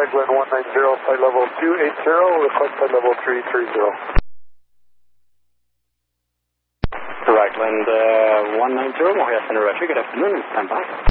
Raglan 190, flight level 280, request flight level 330. Raglan 190, Mohia Center Retro, good afternoon, stand by.